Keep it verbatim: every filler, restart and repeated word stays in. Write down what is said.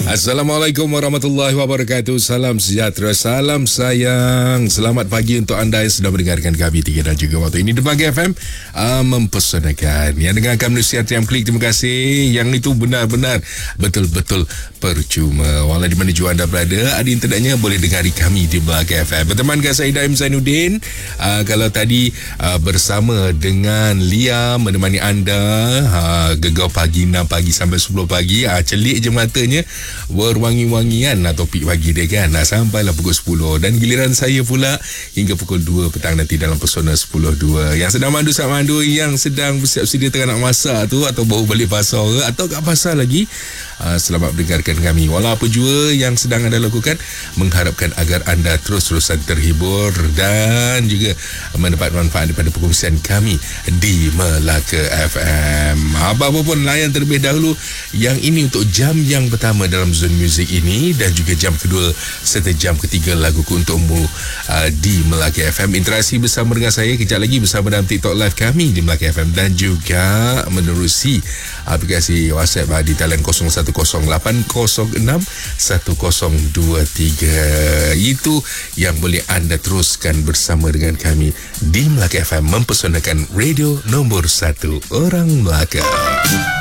Assalamualaikum warahmatullahi wabarakatuh. Salam sejahtera, salam sayang. Selamat pagi untuk anda yang sedang mendengarkan kami tiga dan juga waktu ini di Pagi F M uh, mempesonakan. Yang dengarkan manusia yang klik, terima kasih. Yang itu benar-benar betul-betul percuma. Walau di mana jua anda berada, ada internetnya, boleh dengari kami di Pagi F M. Bertemankan saya Daim Zainuddin. Uh, kalau tadi uh, bersama dengan Lia menemani anda uh, gegau pagi enam pagi sampai sepuluh pagi. Uh, celik je matanya, berwangi-wangian lah topik pagi dia kan. Nak sampailah pukul sepuluh. Dan giliran saya pula hingga pukul dua petang nanti dalam Pesona sepuluh dua. Yang sedang mandu saat mandu, yang sedang bersiap sedia tengah nak masak tu, atau baru balik pasar ke, atau kat pasar lagi, uh, selamat mendengarkan kami. Walau apa jua yang sedang anda lakukan, mengharapkan agar anda terus-terusan terhibur dan juga mendapat manfaat daripada perkongsian kami di Melaka F M. Apa-apa pun layan terlebih dahulu. Yang ini untuk jam yang pertama dalam zon muzik ini, dan juga jam kedua serta jam ketiga laguku untukmu uh, di Melaka F M. Interaksi bersama dengan saya kejap lagi bersama dalam TikTok live kami di Melaka F M, dan juga menerusi aplikasi WhatsApp uh, di talian kosong satu kosong lapan kosong enam satu kosong dua tiga. Itu yang boleh anda teruskan bersama dengan kami di Melaka F M, mempesonakan radio nombor satu orang Melaka.